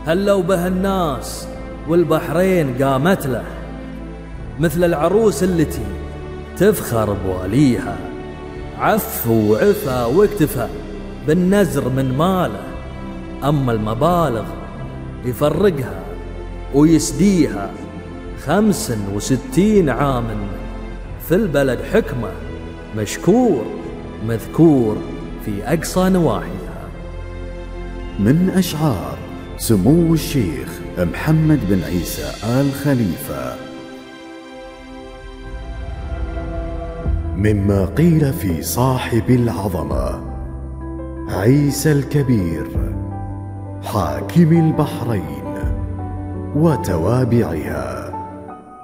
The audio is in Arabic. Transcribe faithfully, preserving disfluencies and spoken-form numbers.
هلوا به الناس والبحرين قامت له، مثل العروس التي تفخر بواليها، عف وعفا واكتفى بالنزر من ماله. أما المبالغ يفرقها ويسديها خمس وستين عاما في البلد حكمة، مشكور مذكور في أقصى نواحيها. من أشعار سمو الشيخ محمد بن عيسى آل خليفة. مما قيل في صاحب العظمة عيسى الكبير حاكم البحرين وتوابعها.